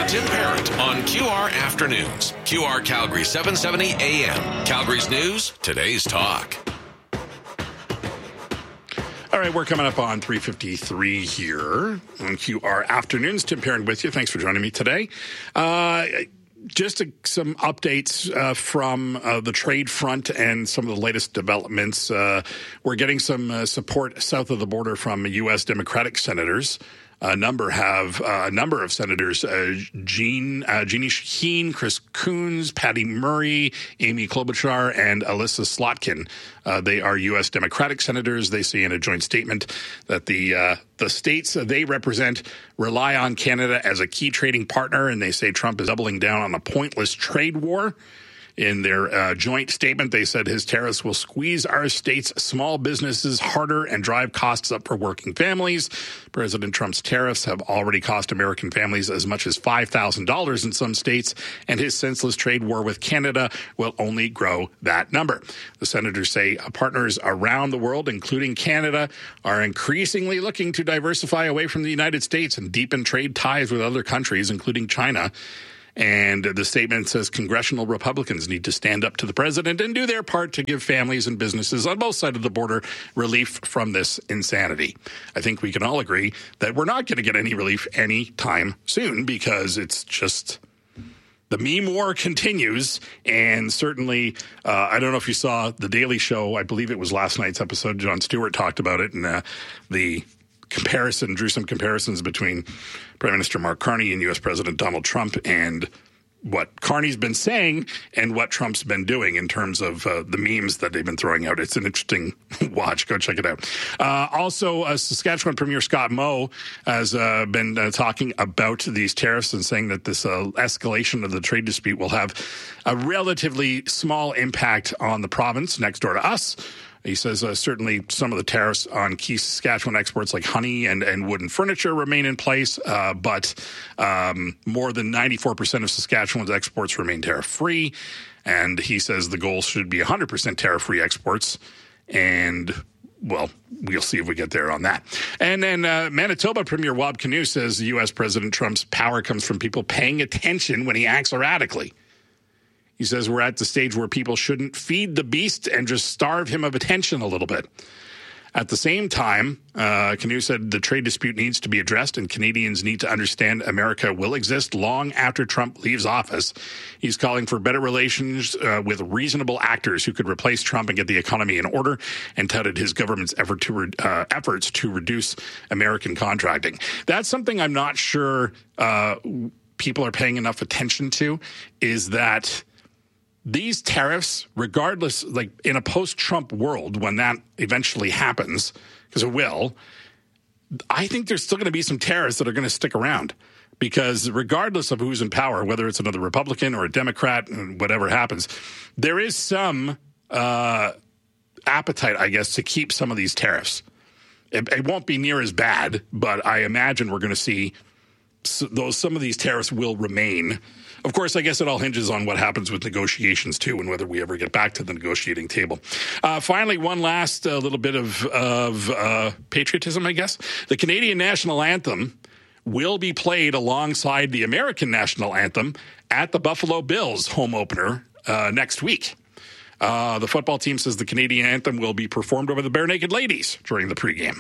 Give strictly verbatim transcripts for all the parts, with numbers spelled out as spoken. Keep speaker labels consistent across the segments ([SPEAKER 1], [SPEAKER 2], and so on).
[SPEAKER 1] Tim Parent on Q R Afternoons. Q R Calgary seven seventy A M. Calgary's News, today's talk.
[SPEAKER 2] All right, we're coming up on three fifty-three here on Q R Afternoons. Tim Parent with you. Thanks for joining me today. Uh, just a, some updates uh, from uh, the trade front and some of the latest developments. Uh, we're getting some uh, support south of the border from U S Democratic senators. A number have uh, a number of senators: uh, Jean, uh, Jeannie Shaheen, Chris Coons, Patty Murray, Amy Klobuchar, and Alyssa Slotkin. Uh, they are U S Democratic senators. They say in a joint statement that the uh, the states they represent rely on Canada as a key trading partner, and they say Trump is doubling down on a pointless trade war. In their uh, joint statement, they said his tariffs will squeeze our state's small businesses harder and drive costs up for working families. President Trump's tariffs have already cost American families as much as five thousand dollars in some states, and his senseless trade war with Canada will only grow that number. The senators say partners around the world, including Canada, are increasingly looking to diversify away from the United States and deepen trade ties with other countries, including China. And the statement says congressional Republicans need to stand up to the president and do their part to give families and businesses on both sides of the border relief from this insanity. I think we can all agree that we're not going to get any relief anytime soon because it's just the meme war continues. And certainly, uh, I don't know if you saw The Daily Show. I believe it was last night's episode. Jon Stewart talked about it and uh, the comparison, drew some comparisons between Prime Minister Mark Carney and U S President Donald Trump and what Carney's been saying and what Trump's been doing in terms of uh, the memes that they've been throwing out. It's an interesting watch. Go check it out. Uh, also, uh, Saskatchewan Premier Scott Moe has uh, been uh, talking about these tariffs and saying that this uh, escalation of the trade dispute will have a relatively small impact on the province next door to us. He says uh, certainly some of the tariffs on key Saskatchewan exports like honey and, and wooden furniture remain in place, uh, but um, more than ninety-four percent of Saskatchewan's exports remain tariff-free. And he says the goal should be one hundred percent tariff-free exports. And, well, we'll see if we get there on that. And then uh, Manitoba Premier Wab Kinew says U S President Trump's power comes from people paying attention when he acts erratically. He says we're at the stage where people shouldn't feed the beast and just starve him of attention a little bit. At the same time, uh, Kinew said the trade dispute needs to be addressed and Canadians need to understand America will exist long after Trump leaves office. He's calling for better relations uh, with reasonable actors who could replace Trump and get the economy in order, and touted his government's effort to re- uh, efforts to reduce American contracting. That's something I'm not sure uh, people are paying enough attention to, is that these tariffs, regardless, like in a post-Trump world, when that eventually happens, because it will, I think there's still going to be some tariffs that are going to stick around. Because regardless of who's in power, whether it's another Republican or a Democrat, and whatever happens, there is some uh, appetite, I guess, to keep some of these tariffs. It, it won't be near as bad, but I imagine we're going to see those some of these tariffs will remain. Of course, I guess it all hinges on what happens with negotiations, too, and whether we ever get back to the negotiating table. Uh, finally, one last uh, little bit of, of uh, patriotism, I guess. The Canadian national anthem will be played alongside the American national anthem at the Buffalo Bills home opener uh, next week. Uh, the football team says the Canadian anthem will be performed over the Bare Naked Ladies during the pregame.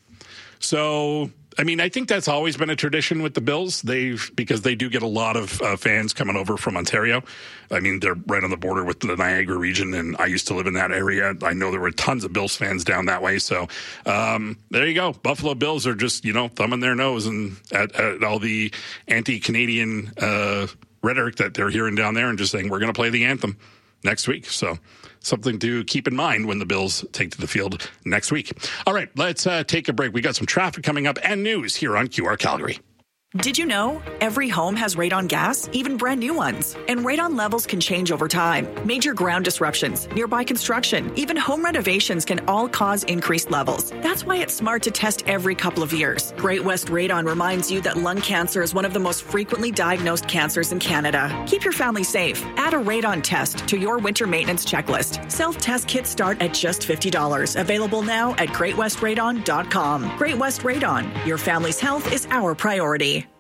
[SPEAKER 2] So, I mean, I think that's always been a tradition with the Bills. They've because they do get a lot of uh, fans coming over from Ontario. I mean, they're right on the border with the Niagara region, and I used to live in that area. I know there were tons of Bills fans down that way. So um, there you go. Buffalo Bills are just, you know, thumbing their nose and at, at all the anti-Canadian uh, rhetoric that they're hearing down there and just saying, we're going to play the anthem next week. So something to keep in mind when the Bills take to the field next week. All right, let's uh, take a break. We got some traffic coming up and news here on Q R Calgary.
[SPEAKER 3] Did you know every home has radon gas, even brand new ones? And radon levels can change over time. Major ground disruptions, nearby construction, even home renovations can all cause increased levels. That's why it's smart to test every couple of years. Great West Radon reminds you that lung cancer is one of the most frequently diagnosed cancers in Canada. Keep your family safe. Add a radon test to your winter maintenance checklist. Self-test kits start at just fifty dollars. Available now at great west radon dot com. Great West Radon. Your family's health is our priority.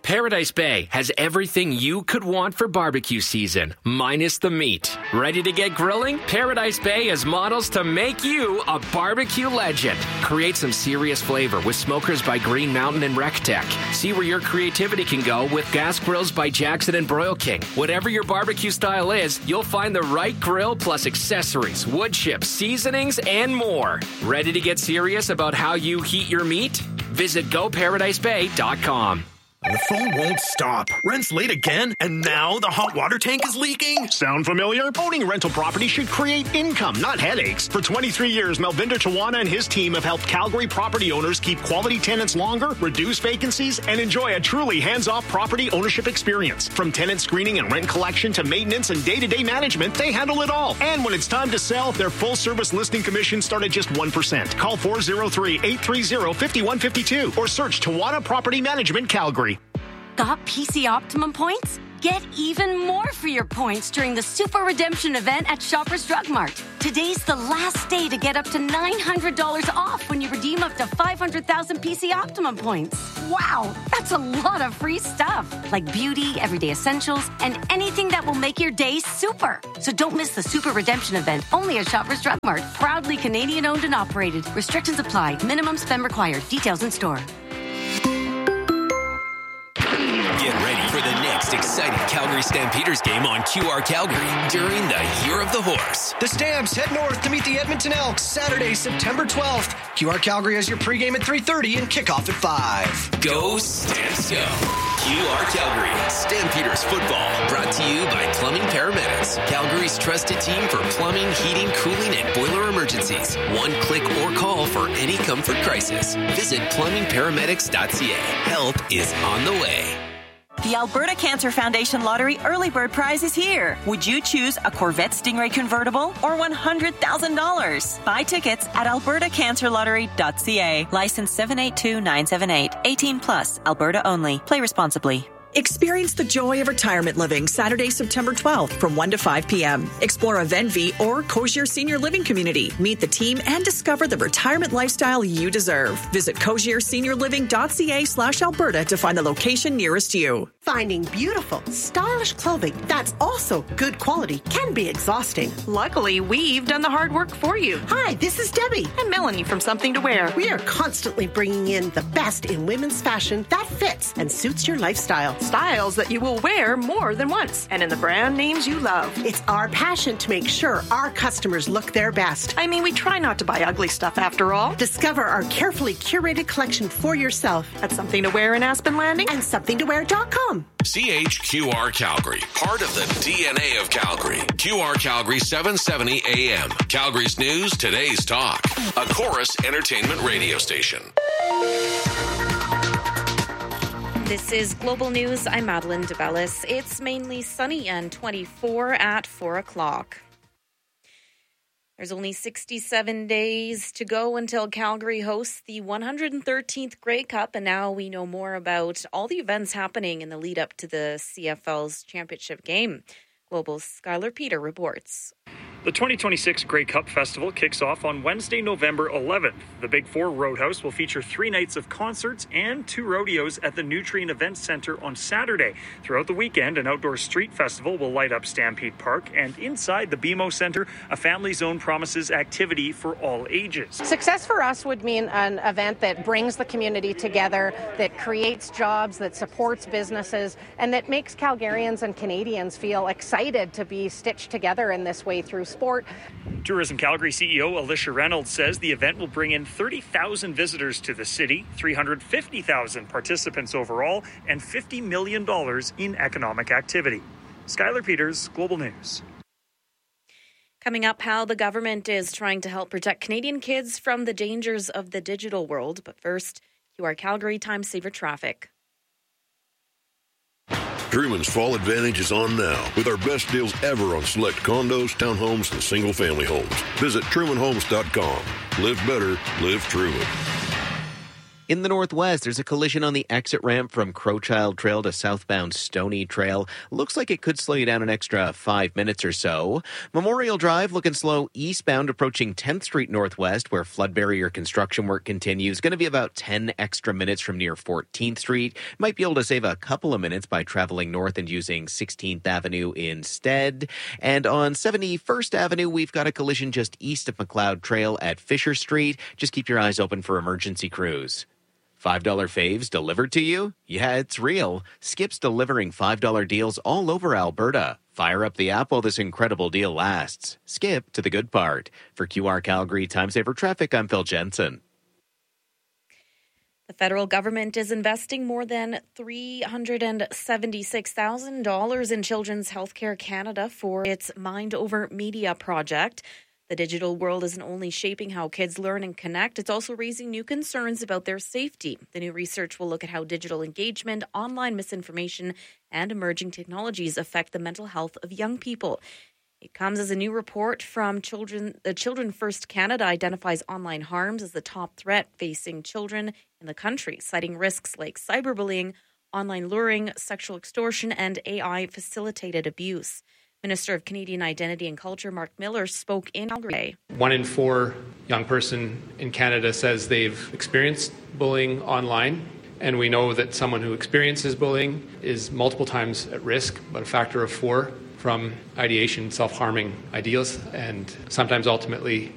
[SPEAKER 4] Paradise Bay has everything you could want for barbecue season, minus the meat. Ready to get grilling? Paradise Bay has models to make you a barbecue legend. Create some serious flavor with smokers by Green Mountain and RecTech. See where your creativity can go with gas grills by Jackson and Broil King. Whatever your barbecue style is, you'll find the right grill plus accessories, wood chips, seasonings, and more. Ready to get serious about how you heat your meat? Visit go paradise bay dot com.
[SPEAKER 5] The phone won't stop. Rent's late again, and now the hot water tank is leaking.
[SPEAKER 6] Sound familiar? Owning rental property should create income, not headaches. For twenty-three years, Melvinder Tawana and his team have helped Calgary property owners keep quality tenants longer, reduce vacancies, and enjoy a truly hands-off property ownership experience. From tenant screening and rent collection to maintenance and day-to-day management, they handle it all. And when it's time to sell, their full-service listing commission start at just one percent. Call four oh three, eight three oh, five one five two or search Tawana Property Management Calgary.
[SPEAKER 7] Got P C Optimum points? Get even more for your points during the Super Redemption event at Shoppers Drug Mart. Today's the last day to get up to nine hundred dollars off when you redeem up to five hundred thousand P C Optimum points. Wow, that's a lot of free stuff, like beauty, everyday essentials, and anything that will make your day super. So don't miss the Super Redemption event only at Shoppers Drug Mart. Proudly Canadian owned and operated. Restrictions apply. Minimum spend required. Details in store.
[SPEAKER 8] Get ready for the next exciting Calgary Stampeders game on Q R Calgary during the Year of the Horse.
[SPEAKER 9] The Stamps head north to meet the Edmonton Elks Saturday, September twelfth. Q R Calgary has your pregame at three thirty and kickoff at five.
[SPEAKER 8] Go Stamps go! Q R Calgary Stampeders football brought to you by Plumbing Paramedics, Calgary's trusted team for plumbing, heating, cooling, and boiler emergencies. One click or call for any comfort crisis. Visit plumbing paramedics dot c a. Help is on the way.
[SPEAKER 3] The Alberta Cancer Foundation Lottery Early Bird Prize is here. Would you choose a Corvette Stingray convertible or one hundred thousand dollars? Buy tickets at alberta cancer lottery dot c a. License seven eight two nine seven eight. eighteen plus. Alberta only. Play responsibly. Experience the joy of retirement living Saturday, September twelfth from one to five p.m. Explore a Venvi or Cozier Senior Living Community. Meet the team and discover the retirement lifestyle you deserve. Visit cozier senior living dot c a slash Alberta to find the location nearest you.
[SPEAKER 10] Finding beautiful, stylish clothing that's also good quality can be exhausting.
[SPEAKER 3] Luckily, we've done the hard work for you.
[SPEAKER 10] Hi, this is Debbie.
[SPEAKER 3] And Melanie from Something to Wear.
[SPEAKER 10] We are constantly bringing in the best in women's fashion that fits and suits your lifestyle.
[SPEAKER 3] Styles that you will wear more than once, and in the brand names you love.
[SPEAKER 10] It's our passion to make sure our customers look their best.
[SPEAKER 3] I mean, we try not to buy ugly stuff after all.
[SPEAKER 10] Discover our carefully curated collection for yourself
[SPEAKER 3] at Something to Wear in Aspen Landing
[SPEAKER 10] and something to wear dot com.
[SPEAKER 1] C H Q R Calgary, part of the D N A of Calgary. Q R Calgary seven seventy A M. Calgary's news, today's talk. A Chorus Entertainment radio station.
[SPEAKER 11] This is Global News. I'm Madeline DeBellis. It's mainly sunny and twenty-four at four o'clock. There's only sixty-seven days to go until Calgary hosts the one hundred thirteenth Grey Cup, and now we know more about all the events happening in the lead up to the C F L's championship game. Global's Skylar Peter reports.
[SPEAKER 12] The twenty twenty-six Grey Cup Festival kicks off on Wednesday, November eleventh. The Big Four Roadhouse will feature three nights of concerts and two rodeos at the Nutrien Events Center on Saturday. Throughout the weekend, an outdoor street festival will light up Stampede Park, and inside the B M O Center, a Family Zone promises activity for all ages.
[SPEAKER 13] Success for us would mean an event that brings the community together, that creates jobs, that supports businesses, and that makes Calgarians and Canadians feel excited to be stitched together in this way through sport.
[SPEAKER 12] Tourism Calgary C E O Alicia Reynolds says the event will bring in thirty thousand visitors to the city, three hundred fifty thousand participants overall, and fifty million dollars in economic activity. Skylar Peters, Global News.
[SPEAKER 11] Coming up, how the government is trying to help protect Canadian kids from the dangers of the digital world. But first, Q R Calgary Time Saver Traffic.
[SPEAKER 14] Truman's Fall Advantage is on now with our best deals ever on select condos, townhomes, and single-family homes. Visit truman homes dot com. Live better, live Truman.
[SPEAKER 15] In the Northwest, there's a collision on the exit ramp from Crowchild Trail to southbound Stony Trail. Looks like it could slow you down an extra five minutes or so. Memorial Drive looking slow eastbound approaching tenth Street Northwest, where flood barrier construction work continues. Going to be about ten extra minutes from near fourteenth Street. Might be able to save a couple of minutes by traveling north and using sixteenth Avenue instead. And on seventy-first Avenue, we've got a collision just east of McLeod Trail at Fisher Street. Just keep your eyes open for emergency crews. five dollar faves delivered to you? Yeah, it's real. Skip's delivering five dollar deals all over Alberta. Fire up the app while this incredible deal lasts. Skip to the good part. For Q R Calgary Time Saver Traffic, I'm Phil Jensen.
[SPEAKER 11] The federal government is investing more than three hundred seventy-six thousand dollars in Children's Healthcare Canada for its Mind Over Media project. The digital world isn't only shaping how kids learn and connect, it's also raising new concerns about their safety. The new research will look at how digital engagement, online misinformation, and emerging technologies affect the mental health of young people. It comes as a new report from Children. The Children First Canada identifies online harms as the top threat facing children in the country, citing risks like cyberbullying, online luring, sexual extortion, and A I-facilitated abuse. Minister of Canadian Identity and Culture Mark Miller spoke in Calgary.
[SPEAKER 16] One in four young person in Canada says they've experienced bullying online, and we know that someone who experiences bullying is multiple times at risk, but a factor of four from ideation, self-harming ideas, and sometimes ultimately